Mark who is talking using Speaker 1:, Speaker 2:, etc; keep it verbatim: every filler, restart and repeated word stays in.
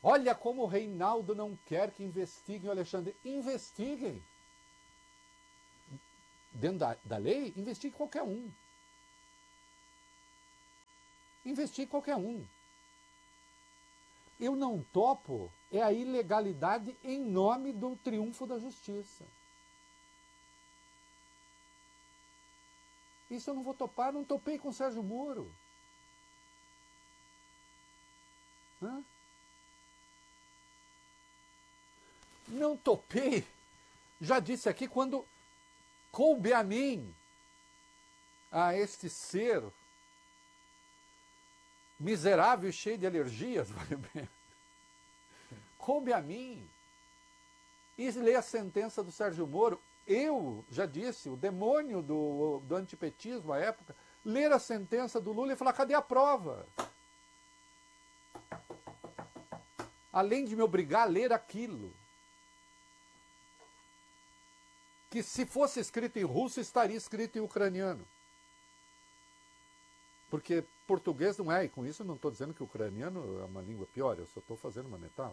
Speaker 1: Olha como o Reinaldo não quer que investiguem o Alexandre. Investiguem. Dentro da, da lei, investigue qualquer um. Investigue qualquer um. Eu não topo é a ilegalidade em nome do triunfo da justiça. Isso eu não vou topar, não topei com o Sérgio Moro. Hã? Não topei, já disse aqui, quando coube a mim, a este ser miserável e cheio de alergias, coube a mim e ler a sentença do Sérgio Moro. Eu, já disse, o demônio do, do antipetismo à época, ler a sentença do Lula e falar, cadê a prova? Além de me obrigar a ler aquilo, que se fosse escrito em russo, estaria escrito em ucraniano. Porque português não é, e com isso eu não estou dizendo que o ucraniano é uma língua pior, eu só estou fazendo uma metáfora.